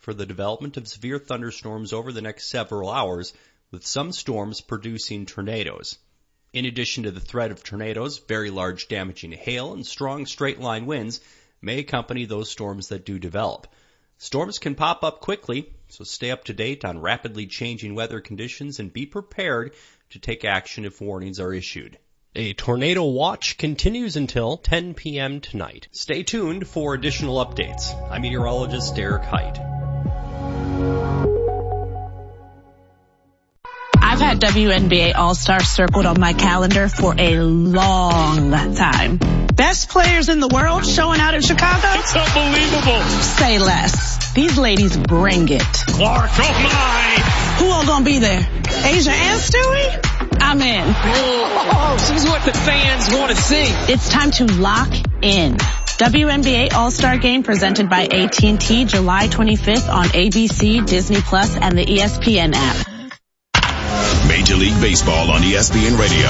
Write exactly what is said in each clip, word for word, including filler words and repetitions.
for the development of severe thunderstorms over the next several hours, with some storms producing tornadoes. In addition to the threat of tornadoes, very large damaging hail and strong straight-line winds may accompany those storms that do develop. Storms can pop up quickly, so stay up to date on rapidly changing weather conditions and be prepared to take action if warnings are issued. A tornado watch continues until ten p.m. tonight. Stay tuned for additional updates. I'm meteorologist Derek Height. I've had W N B A All-Star circled on my calendar for a long time. Best players in the world showing out in Chicago? It's unbelievable. Say less. These ladies bring it. Clark, oh my! Who all gonna be there? Asia and Stewie? I'm in. Oh, she's what the fans want to see. It's time to lock in. W N B A All-Star Game presented by A T and T July twenty-fifth on A B C, Disney Plus, and the E S P N app. Major League Baseball on E S P N Radio.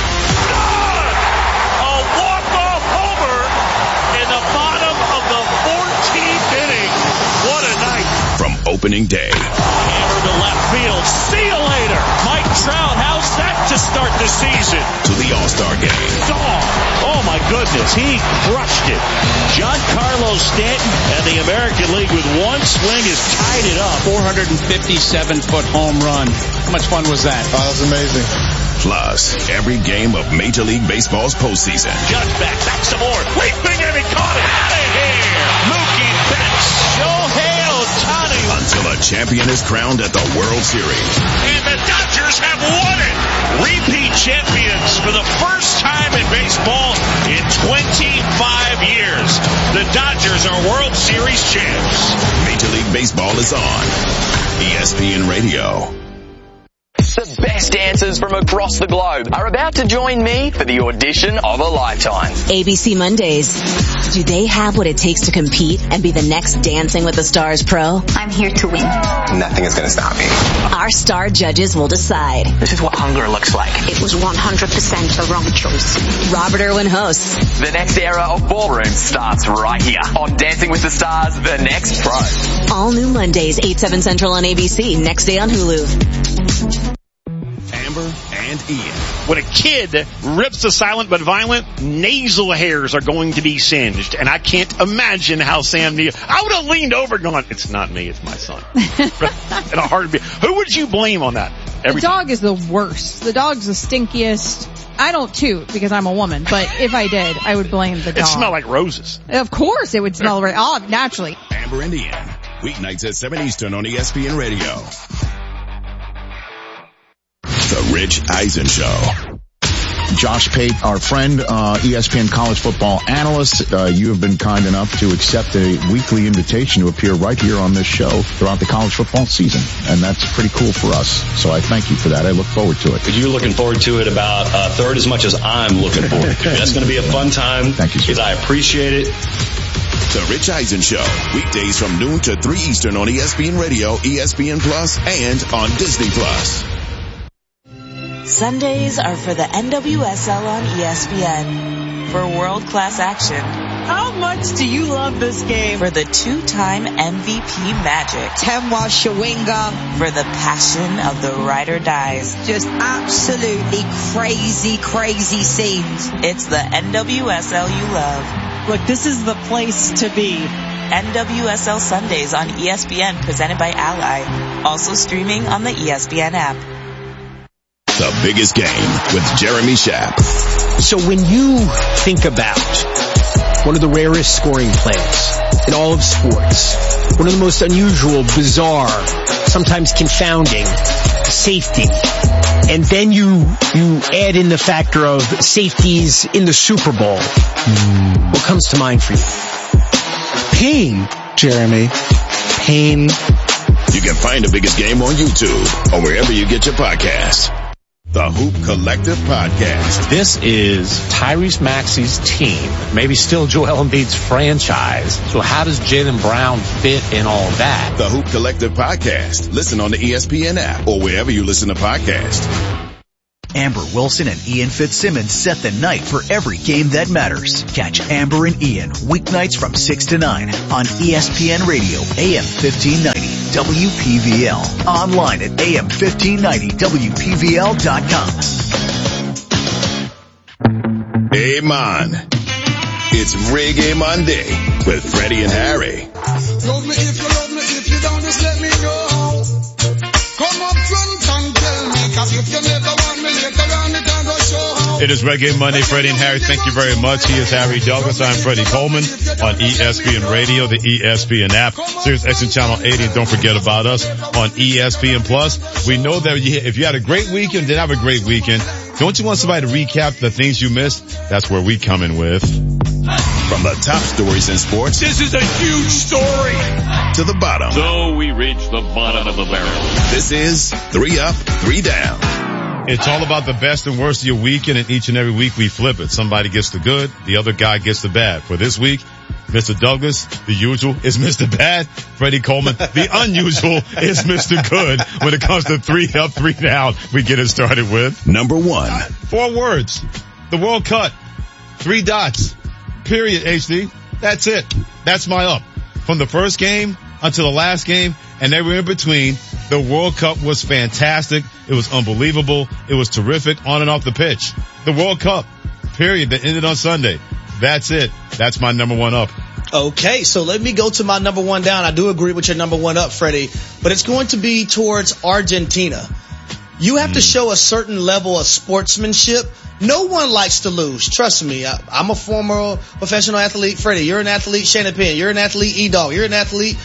A walk-off homer in the bottom of the fourteenth inning. What a night. From opening day. Hammer to left field. See you later. Mike Trout, how's that to start the season? To the All-Star Game. Dog. Oh my goodness, he crushed it. Giancarlo Stanton and the American League with one swing has tied it up. four hundred fifty-seven foot home run. How much fun was that? Oh, that was amazing. Plus, every game of Major League Baseball's postseason. Judge back, back some more. Leaping and he caught it. Out of here. Mookie Betts. Shohei Ohtani. Until a champion is crowned at the World Series. And the Dodgers have won it. Repeat champions for the first time in baseball in twenty-five years. The Dodgers are World Series champs. Major League Baseball is on E S P N Radio. The best dancers from across the globe are about to join me for the audition of a lifetime. A B C Mondays. Do they have what it takes to compete and be the next Dancing with the Stars pro? I'm here to win. Nothing is going to stop me. Our star judges will decide. This is what hunger looks like. It was one hundred percent the wrong choice. Robert Irwin hosts. The next era of ballroom starts right here on Dancing with the Stars, The Next Pro. All new Mondays, eight, seven Central on A B C. Next day on Hulu. Amber and Ian. When a kid rips the silent but violent, nasal hairs are going to be singed. And I can't imagine how Sam Neill, I would have leaned over going, it's not me, it's my son. In a heartbeat. Who would you blame on that? Every the dog time? Is the worst. The dog's the stinkiest. I don't toot because I'm a woman, but if I did, I would blame the dog. It smelled like roses. Of course it would smell right, oh, naturally. Amber and Ian. Weeknights at seven Eastern on E S P N Radio. The Rich Eisen Show. Josh Pate, our friend, uh, E S P N college football analyst, uh, you have been kind enough to accept a weekly invitation to appear right here on this show throughout the college football season. And that's pretty cool for us. So I thank you for that. I look forward to it. You're looking forward to it about a third as much as I'm looking forward to it. That's going to be a fun time. Thank you, sir. Because I appreciate it. The Rich Eisen Show, weekdays from noon to three Eastern on E S P N Radio, E S P N Plus, and on Disney Plus. Sundays are for the N W S L on E S P N. For world-class action. How much do you love this game? For the two-time M V P magic. Temwa Shawinga. For the passion of the ride or dies. Just absolutely crazy, crazy scenes. It's the N W S L you love. Look, this is the place to be. N W S L Sundays on E S P N presented by Ally. Also streaming on the E S P N app. The Biggest Game with Jeremy Schaap. So when you think about one of the rarest scoring plays in all of sports, one of the most unusual, bizarre, sometimes confounding safety, and then you you add in the factor of safeties in the Super Bowl, mm. what comes to mind for you? Pain, Jeremy. Pain. You can find The Biggest Game on YouTube or wherever you get your podcasts. The Hoop Collective Podcast. This is Tyrese Maxey's team, maybe still Joel Embiid's franchise. So how does Jaylen Brown fit in all that? The Hoop Collective Podcast. Listen on the E S P N app or wherever you listen to podcasts. Amber Wilson and Ian Fitzsimmons set the night for every game that matters. Catch Amber and Ian weeknights from six to nine on E S P N Radio, A M fifteen ninety, W P V L. Online at A M fifteen ninety W P V L dot com. Hey, man. It's Reggae Monday with Freddie and Harry. Love me if you love me, if you don't, just let me know. Come up front and tell me, cause if you never want me later on, it don't go show how. It is Reggae Monday, Freddie and Harry. Thank you very much. He is Harry Douglas. I'm Freddie Coleman on E S P N Radio, the E S P N app, Sirius X M Channel eighty. And don't forget about us on E S P N Plus. We know that you, if you had a great weekend, didn't have a great weekend, don't you want somebody to recap the things you missed? That's where we come in with. From the top stories in sports. This is a huge story. To the bottom. So we reach the bottom of the barrel. This is Three Up, Three Down. It's all about the best and worst of your weekend, and each and every week we flip it. Somebody gets the good, the other guy gets the bad. For this week, Mister Douglas, the usual, is Mister Bad. Freddie Coleman, the unusual, is Mister Good. When it comes to Three Up, Three Down, we get it started with number one. Four words. The World Cup. Three dots. Period, H D. That's it. That's my up. From the first game until the last game and everywhere in between, the World Cup was fantastic. It was unbelievable. It was terrific on and off the pitch. The World Cup, period, that ended on Sunday. That's it. That's my number one up. Okay, so let me go to my number one down. I do agree with your number one up, Freddie, but it's going to be towards Argentina. You have mm. to show a certain level of sportsmanship. No one likes to lose. Trust me. I, I'm a former professional athlete. Freddie, you're an athlete. Shannon Penn, you're an athlete. E-Dog, you're an athlete.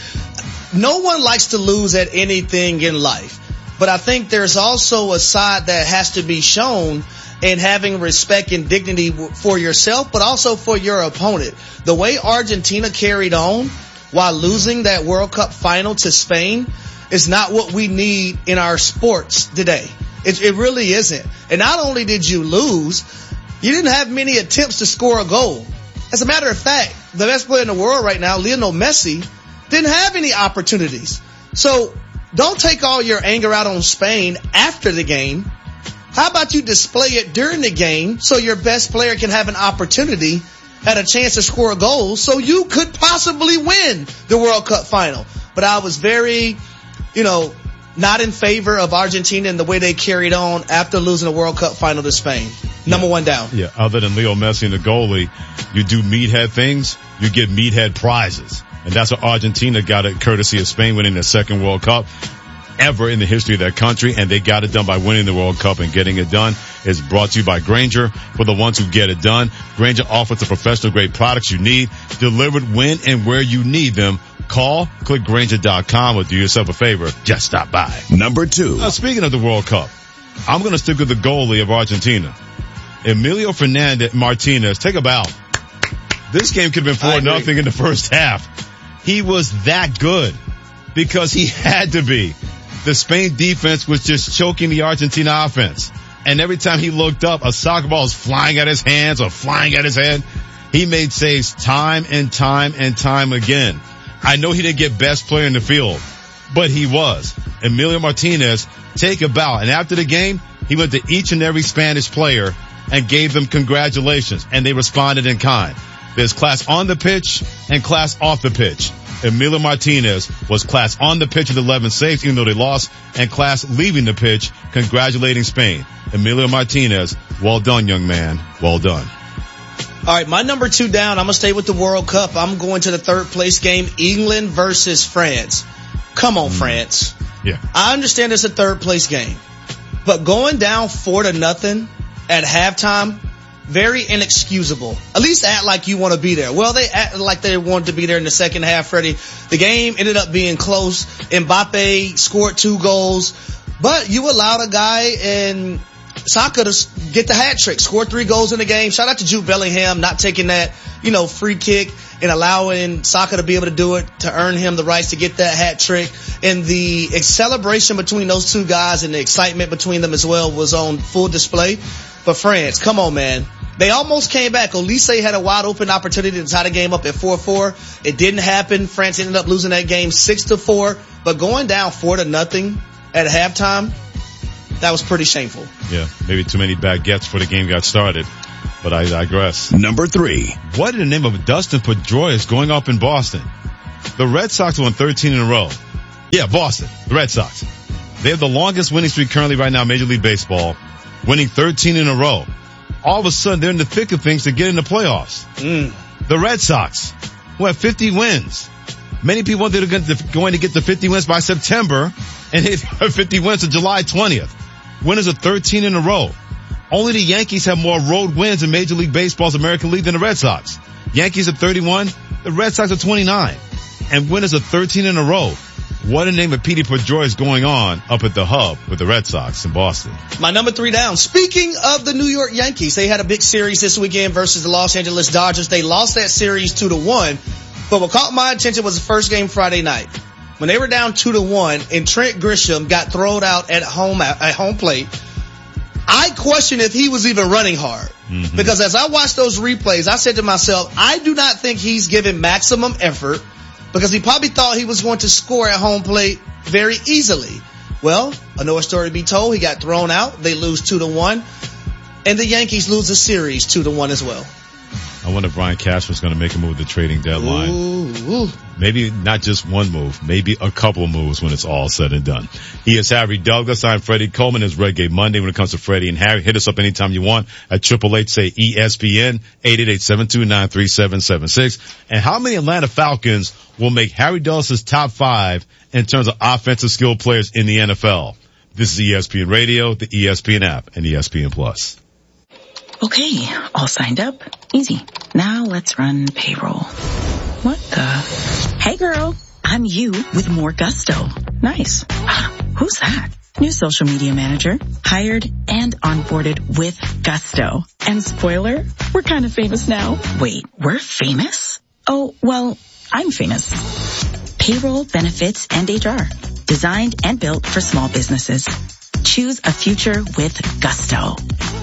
No one likes to lose at anything in life. But I think there's also a side that has to be shown in having respect and dignity for yourself, but also for your opponent. The way Argentina carried on while losing that World Cup final to Spain is not what we need in our sports today. It, it really isn't. And not only did you lose, you didn't have many attempts to score a goal. As a matter of fact, the best player in the world right now, Lionel Messi, didn't have any opportunities. So don't take all your anger out on Spain after the game. How about you display it during the game so your best player can have an opportunity at a chance to score a goal so you could possibly win the World Cup final. But I was very, you know, not in favor of Argentina and the way they carried on after losing the World Cup final to Spain. Number yeah. one down. Yeah, other than Leo Messi and the goalie, you do meathead things, you get meathead prizes. And that's what Argentina got it courtesy of Spain winning their second World Cup ever in the history of their country, and they got it done by winning the World Cup. And getting it done is brought to you by Grainger. For the ones who get it done, Grainger offers the professional grade products you need, delivered when and where you need them. Call, click Grainger dot com, or do yourself a favor, just stop by. Number two. Now, speaking of the World Cup, I'm going to stick with the goalie of Argentina, Emilio Fernandez Martinez. Take a bow. This game could have been four nothing in the first half. He was that good because he had to be. The Spain defense was just choking the Argentina offense. And every time he looked up, a soccer ball was flying at his hands or flying at his head. He made saves time and time and time again. I know he didn't get best player in the field, but he was. Emilio Martinez, take a bow. And after the game, he went to each and every Spanish player and gave them congratulations, and they responded in kind. There's class on the pitch and class off the pitch. Emilio Martinez was class on the pitch with eleven saves, even though they lost, and class leaving the pitch, congratulating Spain. Emilio Martinez, well done, young man. Well done. All right, my number two down, I'm going to stay with the World Cup. I'm going to the third place game, England versus France. Come on, mm. France. Yeah. I understand it's a third place game, but going down four to nothing at halftime, very inexcusable. At least act like you want to be there. Well, they act like they wanted to be there in the second half, Freddie. The game ended up being close. Mbappe scored two goals, but you allowed a guy in Saka to get the hat trick, score three goals in the game. Shout out to Jude Bellingham not taking that, you know, free kick and allowing Saka to be able to do it to earn him the rights to get that hat trick. And the celebration between those two guys and the excitement between them as well was on full display. But France, come on, man. They almost came back. Olise had a wide open opportunity to tie the game up at four four. It didn't happen. France ended up losing that game six to four. But going down four to nothing at halftime, that was pretty shameful. Yeah, maybe too many baguettes before the game got started. But I digress. Number three. What in the name of Dustin Pedroia is going up in Boston? The Red Sox won thirteen in a row. Yeah, Boston. The Red Sox. They have the longest winning streak currently right now in Major League Baseball, winning thirteen in a row. All of a sudden, they're in the thick of things to get in the playoffs. Mm. The Red Sox, who have fifty wins. Many people they're going to get the fifty wins by September, and hit fifty wins on July twentieth. Winners of thirteen in a row. Only the Yankees have more road wins in Major League Baseball's American League than the Red Sox. Yankees at thirty-one, the Red Sox at twenty-nine. And winners of thirteen in a row. What in the name of Petey Pedroia is going on up at the hub with the Red Sox in Boston? My number three down. Speaking of the New York Yankees, they had a big series this weekend versus the Los Angeles Dodgers. They lost that series two to one. But what caught my attention was the first game Friday night. When they were down two to one and Trent Grisham got thrown out at home, at home plate, I questioned if he was even running hard. Mm-hmm. Because as I watched those replays, I said to myself, I do not think he's given maximum effort, because he probably thought he was going to score at home plate very easily. Well, another story to be told. He got thrown out. They lose two to one. And the Yankees lose the series two to one as well. I wonder if Brian Cashman's going to make a move at the trading deadline. Ooh, ooh. Maybe not just one move, maybe a couple of moves when it's all said and done. He is Harry Douglas. I'm Freddie Coleman. It's Reggae Monday. When it comes to Freddie and Harry, hit us up anytime you want at Triple H, say E S P N, eight eight eight, seven two nine, three seven seven six. And how many Atlanta Falcons will make Harry Douglas's top five in terms of offensive skill players in the N F L? This is E S P N Radio, the E S P N app, and E S P N Plus. Okay, all signed up. Easy. Now let's run payroll. What the? Hey girl, I'm you with more gusto. Nice. Who's that? New social media manager. Hired and onboarded with gusto. And spoiler, we're kind of famous now. Wait, we're famous? Oh, well, I'm famous. Payroll, benefits, and H R. Designed and built for small businesses. Choose a future with gusto.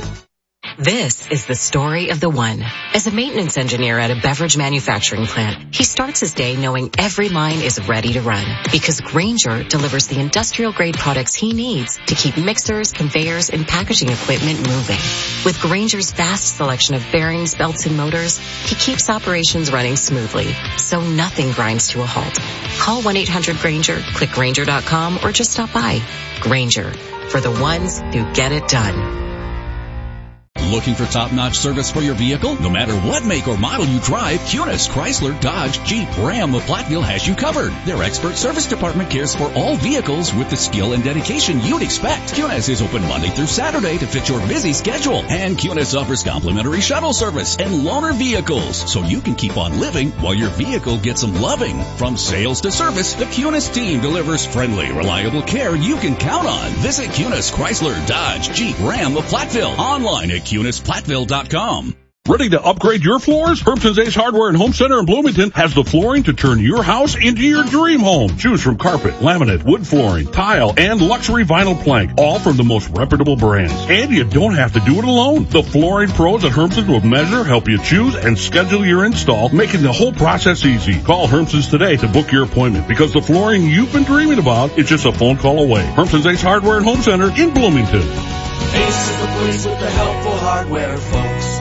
This is the story of the one. As a maintenance engineer at a beverage manufacturing plant, he starts his day knowing every line is ready to run, because Grainger delivers the industrial-grade products he needs to keep mixers, conveyors, and packaging equipment moving. With Grainger's vast selection of bearings, belts, and motors, he keeps operations running smoothly, so nothing grinds to a halt. Call one eight hundred Grainger, click Grainger dot com, or just stop by. Grainger, for the ones who get it done. Looking for top-notch service for your vehicle? No matter what make or model you drive, Cunis, Chrysler, Dodge, Jeep, Ram of Platteville has you covered. Their expert service department cares for all vehicles with the skill and dedication you'd expect. Cunis is open Monday through Saturday to fit your busy schedule. And Cunis offers complimentary shuttle service and loaner vehicles, so you can keep on living while your vehicle gets some loving. From sales to service, the Cunis team delivers friendly, reliable care you can count on. Visit Cunis, Chrysler, Dodge, Jeep, Ram of Platteville. Online at Cunis Platteville dot com. Ready to upgrade your floors? Hermson's Ace Hardware and Home Center in Bloomington has the flooring to turn your house into your dream home. Choose from carpet, laminate, wood flooring, tile, and luxury vinyl plank, all from the most reputable brands. And you don't have to do it alone. The flooring pros at Hermson's will measure, help you choose, and schedule your install, making the whole process easy. Call Hermson's today to book your appointment, because the flooring you've been dreaming about is just a phone call away. Hermson's Ace Hardware and Home Center in Bloomington. Ace is the place with the helpful hardware, folks.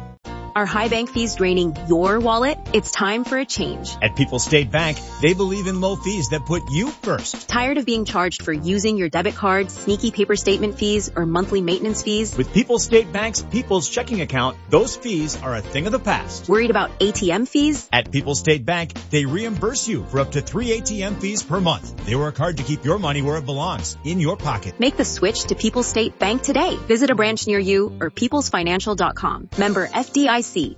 Are high bank fees draining your wallet? It's time for a change. At People's State Bank, they believe in low fees that put you first. Tired of being charged for using your debit card, sneaky paper statement fees, or monthly maintenance fees? With People's State Bank's People's Checking Account, those fees are a thing of the past. Worried about A T M fees? At People's State Bank, they reimburse you for up to three A T M fees per month. They work hard to keep your money where it belongs, in your pocket. Make the switch to People's State Bank today. Visit a branch near you or peoples financial dot com. Member F D I C.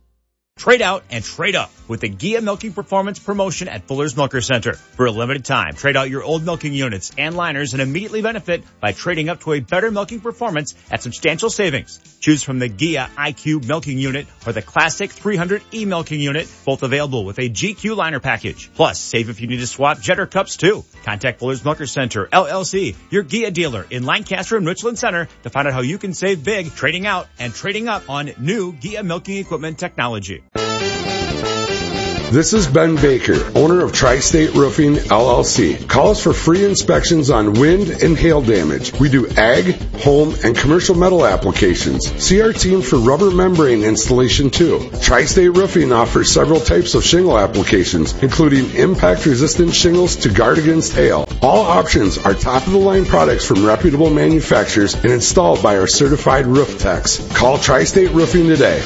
Trade out and trade up with the Gia Milking Performance promotion at Fuller's Milker Center. For a limited time, trade out your old milking units and liners and immediately benefit by trading up to a better milking performance at substantial savings. Choose from the Gia I Q Milking Unit or the Classic three hundred E Milking Unit, both available with a G Q liner package. Plus, save if you need to swap Jetter cups too. Contact Fuller's Milker Center, L L C, your Gia dealer in Lancaster and Richland Center to find out how you can save big trading out and trading up on new Gia milking equipment technology. This is Ben Baker, owner of Tri-State Roofing, L L C. Call us for free inspections on wind and hail damage. We do ag, home, and commercial metal applications. See our team for rubber membrane installation too. Tri-State Roofing offers several types of shingle applications, including impact-resistant shingles to guard against hail. All options are top-of-the-line products from reputable manufacturers and installed by our certified roof techs. Call Tri-State Roofing today.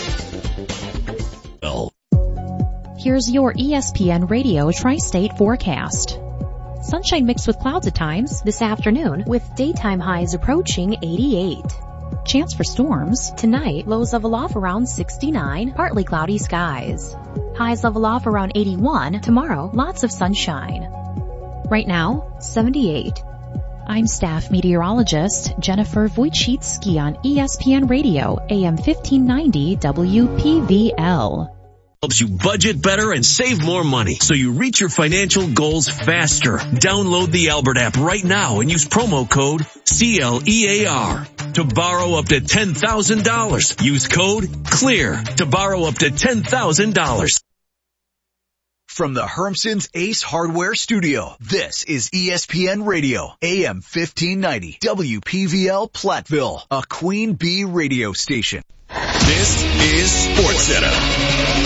Here's your E S P N Radio Tri-State forecast. Sunshine mixed with clouds at times this afternoon with daytime highs approaching eighty-eight. Chance for storms tonight, lows level off around sixty-nine, partly cloudy skies. Highs level off around eighty-one. Tomorrow, lots of sunshine. Right now, seventy-eight. I'm staff meteorologist Jennifer Wojcicki on E S P N Radio, A M fifteen ninety W P V L. Helps you budget better and save more money so you reach your financial goals faster. Download the Albert app right now and use promo code C L E A R to borrow up to ten thousand dollars. Use code CLEAR to borrow up to ten thousand dollars. From the Hermson's Ace Hardware Studio, this is E S P N Radio, A M fifteen ninety, W P V L Platteville, a Queen Bee radio station. This is SportsCenter.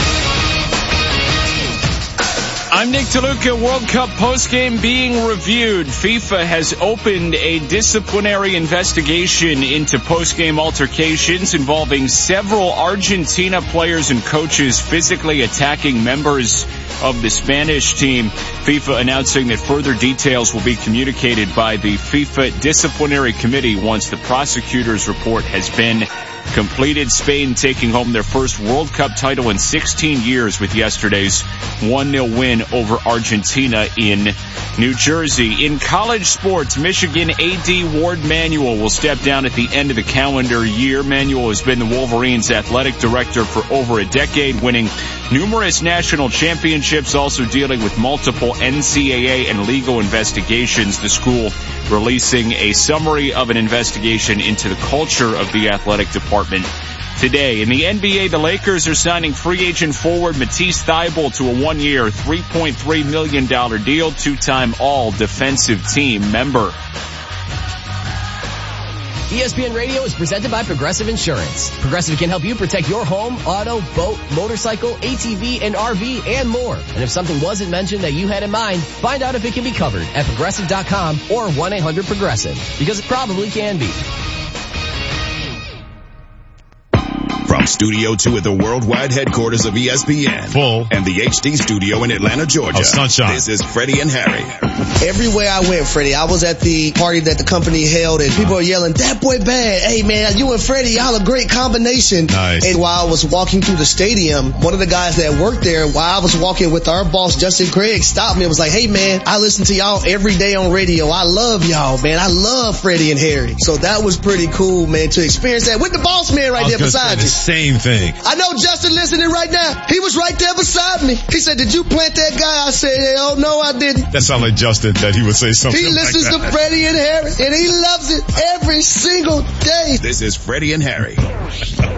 I'm Nick DeLuca. World Cup postgame being reviewed. FIFA has opened a disciplinary investigation into postgame altercations involving several Argentina players and coaches physically attacking members of the Spanish team. FIFA announcing that further details will be communicated by the FIFA Disciplinary Committee once the prosecutor's report has been completed. Spain taking home their first World Cup title in sixteen years with yesterday's one nil win over Argentina in New Jersey. In college sports, Michigan A D Ward Manuel will step down at the end of the calendar year. Manuel has been the Wolverines' athletic director for over a decade, winning numerous national championships, also dealing with multiple N C double A and legal investigations. The school releasing a summary of an investigation into the culture of the athletic department today. In the N B A, the Lakers are signing free agent forward Matisse Thybulle to a one-year, three point three million dollars deal, two-time all-defensive team member. E S P N Radio is presented by Progressive Insurance. Progressive can help you protect your home, auto, boat, motorcycle, A T V, and R V, and more. And if something wasn't mentioned that you had in mind, find out if it can be covered at progressive dot com or one eight hundred progressive, because it probably can be. From Studio two at the worldwide headquarters of E S P N. Full. And the H D studio in Atlanta, Georgia. Oh, sunshine. This is Freddie and Harry. Everywhere I went, Freddie, I was at the party that the company held, and people are yelling, "That boy bad. Hey, man, you and Freddie, y'all a great combination." Nice. And while I was walking through the stadium, one of the guys that worked there, while I was walking with our boss, Justin Craig, stopped me and was like, "Hey, man, I listen to y'all every day on radio. I love y'all, man. I love Freddie and Harry." So that was pretty cool, man, to experience that with the boss man right there beside you. Same thing. I know Justin listening right now. He was right there beside me. He said, "Did you plant that guy?" I said, "Oh, no, I didn't." That sounds like Justin, that he would say something He like listens that. to Freddie and Harry, and he loves it every single day. This is Freddie and Harry.